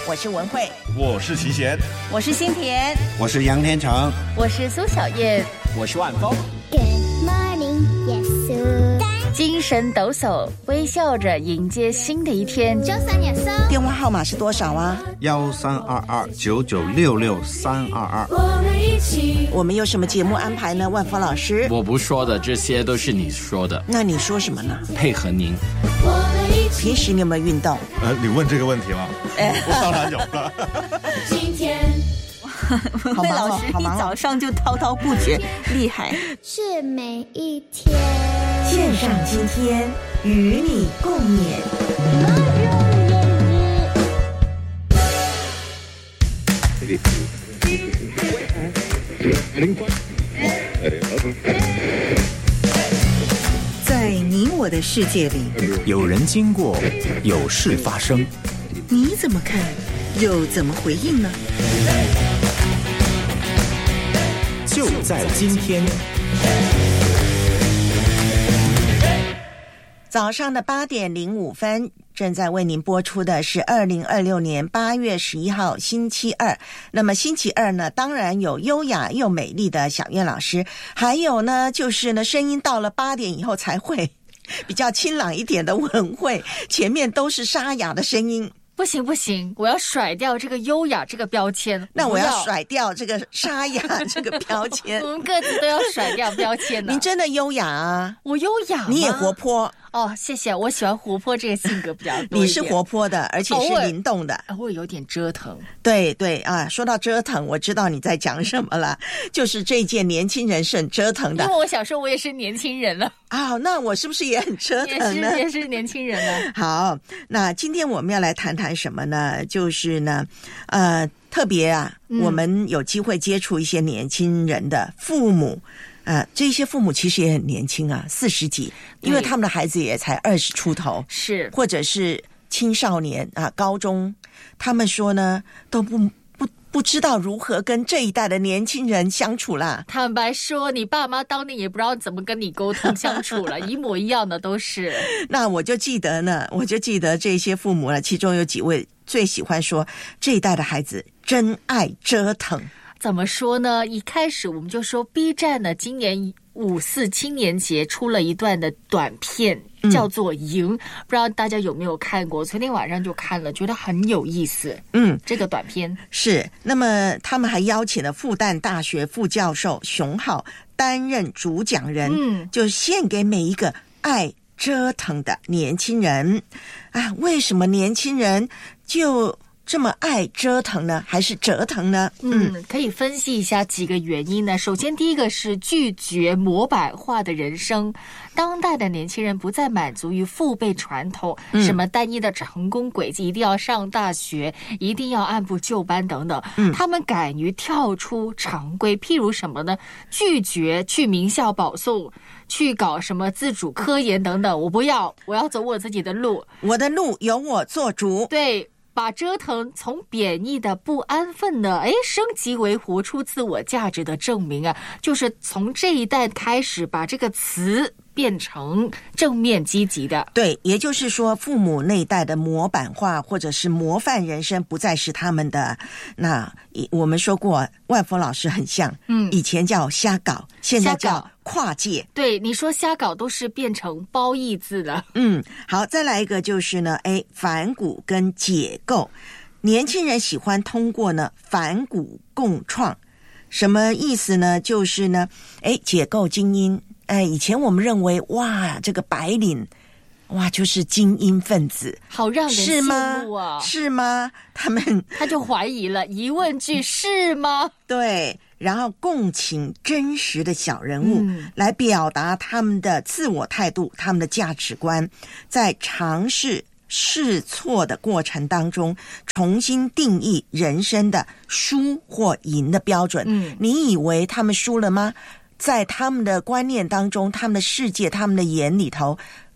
我是文慧， 我是齐贤， 我是新田， 我是杨天成， 我是苏小燕， 我是万峰。 Good morning, yes. 精神抖擞，微笑着迎接新的一天。 早晨耶稣。 电话号码是多少啊 ？1322996322。 我们有什么节目安排呢？万峰老师， 我不说的，这些都是你说的。 那你说什么呢？ 配合您。 平时你有没有运动？ 你问这个问题吗？我当然有了。 今天好忙老师一早上就滔滔不绝，厉害。 是每一天。 线上今天与你共勉。 在你我的世界里， 有人经过，有事发生， 你怎么看，又怎么回应呢？ 就在今天。 早上的8点05分，正在为您播出的是2026年8月11号星期二。那么星期二呢，当然有优雅又美丽的小燕老师，还有呢就是呢声音到了8点以后才会比较清朗一点的文慧，前面都是沙哑的声音。 不行不行，我要甩掉这个优雅这个标签。 那我要甩掉这个沙哑这个标签。 我们各自都要甩掉标签了。 您真的优雅啊！ 我优雅吗？ 你也活泼哦，谢谢。我喜欢活泼这个性格比较多。 你是活泼的，而且是灵动的， 偶尔有点折腾。 对对啊，说到折腾，我知道你在讲什么了，就是这一届年轻人是很折腾的。 因为我小时候我也是年轻人了啊，那我是不是也很折腾呢？ 也是年轻人了。 好，那今天我们要来谈谈什么呢？就是呢，特别啊，我们有机会接触一些年轻人的父母。这些父母其实也很年轻啊，40几，因为他们的孩子也才20出头， 是或者是青少年啊，高中，他们说呢都不知道如何跟这一代的年轻人相处啦。 坦白说，你爸妈当年也不知道怎么跟你沟通相处了，一模一样的都是。 那我就记得这些父母呢，其中有几位最喜欢说这一代的孩子真爱折腾。 怎么说呢？一开始我们就说 B 站呢，今年54青年节出了一段的短片，叫做赢，不知道大家有没有看过？昨天晚上就看了，觉得很有意思。这个短片是。那么他们还邀请了复旦大学副教授熊浩担任主讲人，就献给每一个爱折腾的年轻人啊。为什么年轻人就这么爱折腾呢？还是折腾呢？ 可以分析一下几个原因呢。首先，第一个是拒绝模板化的人生。当代的年轻人不再满足于父辈传统，什么单一的成功轨迹，一定要上大学，一定要按部就班等等。他们敢于跳出常规，譬如什么呢？拒绝去名校保送，去搞什么自主科研等等。我不要，我要走我自己的路， 我的路由我做主。 对。把折腾从贬义的不安分的升级为活出自我价值的证明啊，就是从这一代开始把这个词变成正面积极的。 对，也就是说父母那一代的模板化或者是模范人生不再是他们的。那我们说过万峰老师很像，以前叫瞎搞，现在叫跨界。 对，你说瞎搞都是变成褒义字了。 好，再来一个就是呢，反骨跟解构。年轻人喜欢通过呢反骨共创，什么意思呢？就是呢，解构精英。以前我们认为哇，这个白领哇就是精英分子， 好让人羡慕啊。 是吗？他就怀疑了，疑问句是吗？ 对，然后共情真实的小人物，来表达他们的自我态度，他们的价值观，在尝试试错的过程当中重新定义人生的输或赢的标准。你以为他们输了吗？在他们的观念当中，他们的世界，他们的眼里头，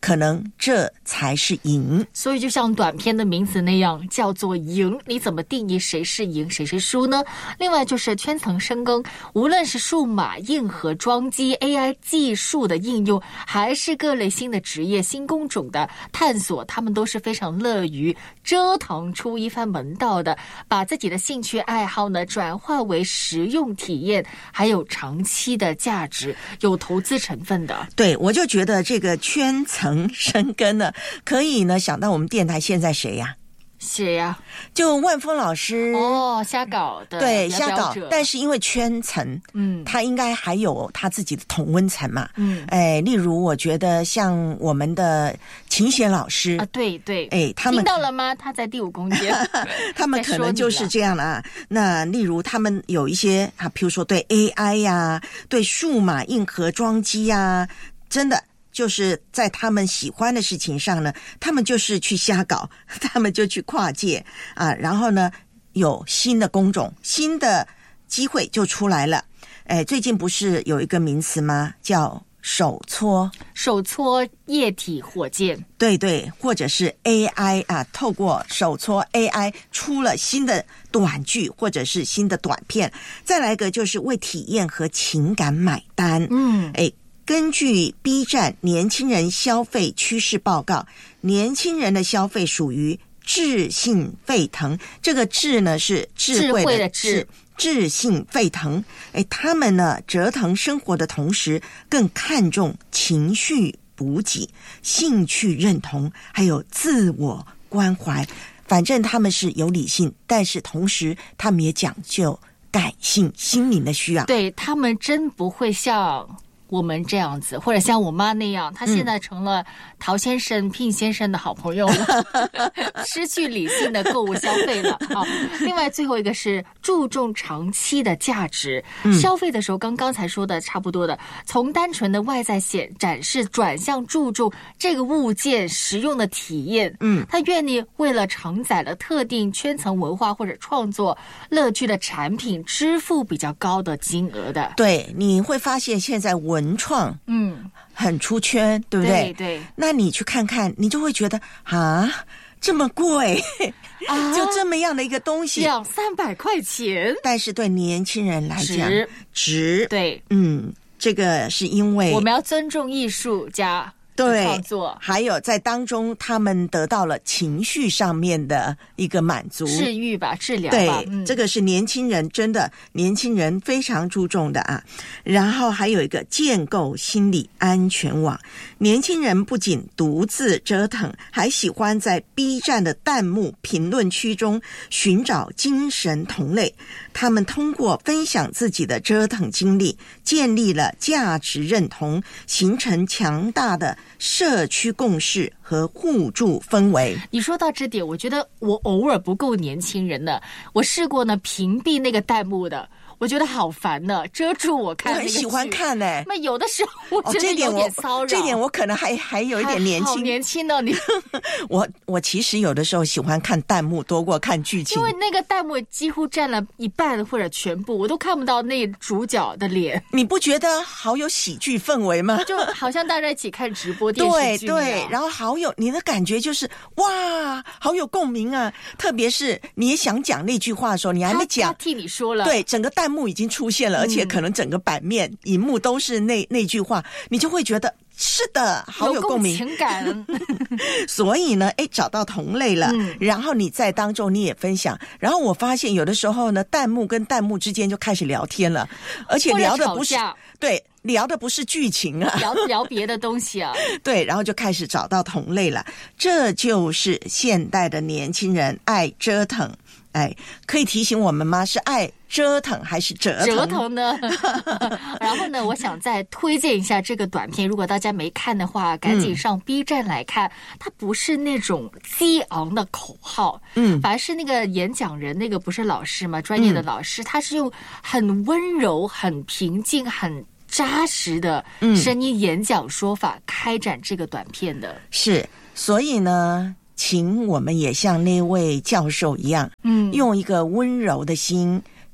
可能这才是赢。 所以就像短片的名字那样，叫做赢，你怎么定义谁是赢谁是输呢？另外就是圈层深耕，无论是数码硬核装机 AI 技术的应用，还是各类新的职业新工种的探索，他们都是非常乐于折腾出一番门道的，把自己的兴趣爱好呢转化为实用体验，还有长期的价值，有投资成分的。 对，我就觉得这个圈层深耕呢，可以呢想到我们电台现在谁呀？ 谁呀？ 就万峰老师哦，瞎搞的， 对，瞎搞。但是因为圈层，他应该还有他自己的同温层嘛，例如我觉得像我们的秦贤老师啊，对对， 他们听到了吗？他在第5空间， 他们可能就是这样啦。那例如他们有一些譬如说对 AI 呀，对数码硬核装机呀，真的。就是在他们喜欢的事情上呢，他们就是去瞎搞，他们就去跨界啊，然后呢有新的工种，新的机会就出来了。最近不是有一个名词吗？叫手搓液体火箭，对对，或者是 AI 啊，透过手搓 AI 出了新的短剧或者是新的短片。再来一个就是为体验和情感买单，根据 B 站年轻人消费趋势报告，年轻人的消费属于智性沸腾，这个智呢是智慧的智，智性沸腾。他们呢折腾生活的同时，更看重情绪补给、兴趣认同，还有自我关怀。反正他们是有理性，但是同时他们也讲究感性、心灵的需要。 对，他们真不会像我们这样子，或者像我妈那样，她现在成了陶先生、聘先生的好朋友了，失去理性的购物消费了。另外最后一个是注重长期的价值，消费的时候刚才说的差不多的，从单纯的外在展示转向注重这个物件实用的体验。他愿意为了承载了特定圈层文化或者创作乐趣的产品支付比较高的金额的。 对，你会发现现在文创很出圈，对不对？ 对。 那你去看看，你就会觉得这么贵就这么样的一个东西 200-300块钱， 但是对年轻人来讲值。 对， 这个是因为我们要尊重艺术家对创作， 还有在当中他们得到了情绪上面的一个满足， 治愈吧，治疗吧。 对，这个是年轻人，真的年轻人非常注重的啊。然后还有一个建构心理安全网，年轻人不仅独自折腾，还喜欢在 B 站的弹幕评论区中寻找精神同类。他们通过分享自己的折腾经历，建立了价值认同，形成强大的社区共识和互助氛围。 你说到这点，我觉得我偶尔不够年轻人呢。我试过呢屏蔽那个弹幕的，我觉得好烦呢，遮住我看那个剧。 我很喜欢看呢。 那有的时候我觉得有点骚扰。 这点我可能还有一点年轻。 好年轻哦你。 我其实有的时候喜欢看弹幕多过看剧情， 因为那个弹幕几乎占了一半或者全部，我都看不到那主角的脸。 你不觉得好有喜剧氛围吗？ 就好像大家一起看直播电视剧。 对，然后好有你的感觉就是哇，好有共鸣啊！特别是你也想讲那句话的时候，你还没讲， 他替你说了。 对，整个弹幕已经出现了，而且可能整个版面、荧幕都是那句话，你就会觉得是的，好有共鸣， 有共情感。 所以呢，找到同类了，然后你在当中你也分享，然后我发现有的时候呢，弹幕跟弹幕之间就开始聊天了，而且聊的不是对。聊的不是剧情啊， 聊别的东西啊。 对，然后就开始找到同类了。这就是现代的年轻人爱折腾。可以提醒我们吗？是爱折腾还是折腾？ 折腾呢？然后呢，我想再推荐一下这个短片，如果大家没看的话，赶紧上 B 站来看。它不是那种激昂的口号，反而是那个演讲人，那个不是老师吗？专业的老师，他是用很温柔、很平静、很扎实的声音演讲说法开展这个短片的。 是，所以呢，请我们也像那位教授一样，用一个温柔的心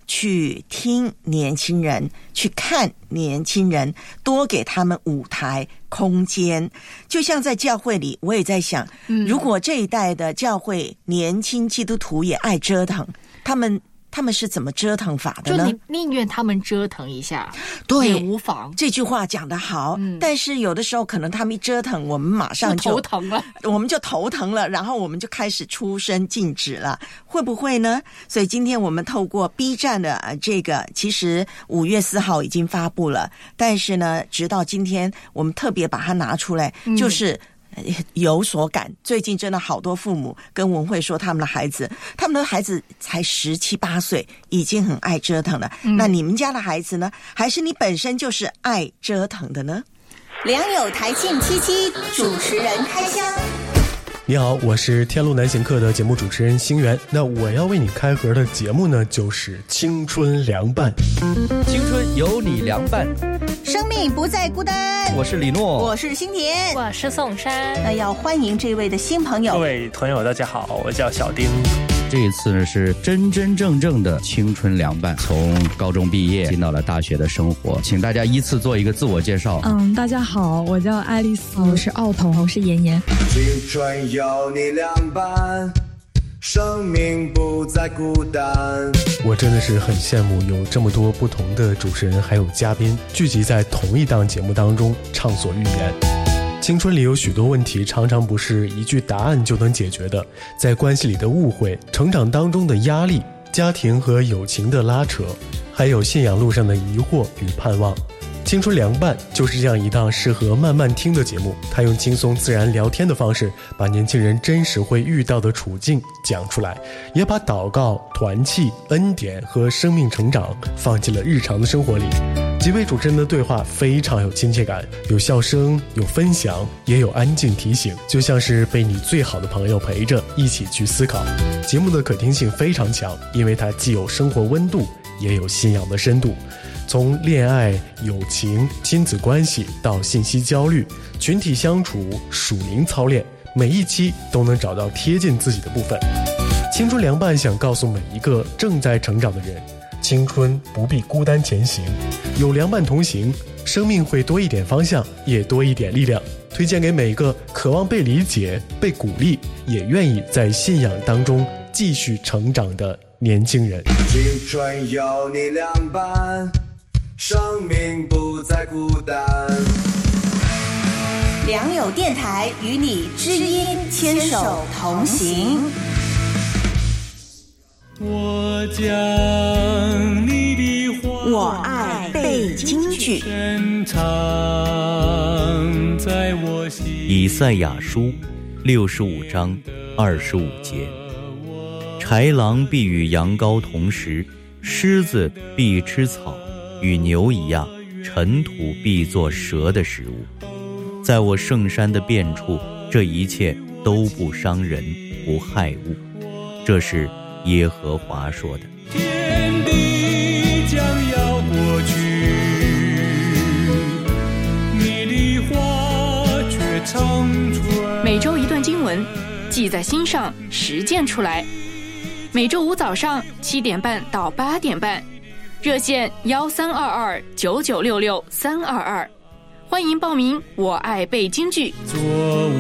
去听年轻人，去看年轻人，多给他们舞台空间。就像在教会里，我也在想，如果这一代的教会年轻基督徒也爱折腾，他们是怎么折腾法的呢？ 就你宁愿他们折腾一下， 对， 也无妨。 这句话讲得好，但是有的时候可能他们一折腾，我们马上就头疼了， 我们就头疼了，然后我们就开始出声禁止了，会不会呢？所以今天我们透过 B 站的这个，其实5月4号已经发布了，但是呢，直到今天我们特别把它拿出来，就是有所感。最近真的好多父母跟文慧说，他们的孩子才17、18岁，已经很爱折腾了。那你们家的孩子呢？还是你本身就是爱折腾的呢？ 良友台庆77主持人开箱。 你好，我是天路南行客的节目主持人星源。那我要为你开盒的节目呢，就是青春凉拌。 青春有你凉拌， 生命不再孤单。 我是李诺， 我是新田， 我是宋珊。 要欢迎这位的新朋友。 各位朋友大家好，我叫小丁。 这一次呢是真真正正的青春凉拌，从高中毕业进到了大学的生活，请大家依次做一个自我介绍。 大家好，我叫爱丽丝，我是奥童，我是妍妍。 青春有你凉拌，生命不再孤单。 我真的是很羡慕有这么多不同的主持人还有嘉宾聚集在同一档节目当中畅所欲言。青春里有许多问题常常不是一句答案就能解决的，在关系里的误会，成长当中的压力，家庭和友情的拉扯，还有信仰路上的疑惑与盼望。青春凉拌就是这样一档适合慢慢听的节目，它用轻松自然聊天的方式，把年轻人真实会遇到的处境讲出来，也把祷告、团契、恩典和生命成长放进了日常的生活里。几位主持人的对话非常有亲切感，有笑声，有分享，也有安静提醒，就像是被你最好的朋友陪着一起去思考。节目的可听性非常强，因为它既有生活温度，也有信仰的深度。从恋爱、友情、亲子关系到信息焦虑、群体相处、属灵操练，每一期都能找到贴近自己的部分。青春凉拌想告诉每一个正在成长的人，青春不必孤单前行，有凉拌同行，生命会多一点方向，也多一点力量。推荐给每个渴望被理解、被鼓励，也愿意在信仰当中继续成长的年轻人。 青春有你凉拌，生命不再孤单。 良友电台与你知音牵手同行。 我将你的话， 我爱背京剧， 深藏在我心。 以赛亚书65章25节，豺狼必与羊羔同食，狮子必吃草，与牛一样，尘土必作蛇的食物。在我圣山的遍处，这一切都不伤人，不害物。这是耶和华说的。 天地将要过去，你的话却长存。 每周一段经文，记在心上，实践出来。每周五早上7点半到8点半，热线13229966-322，欢迎报名。我爱背京剧。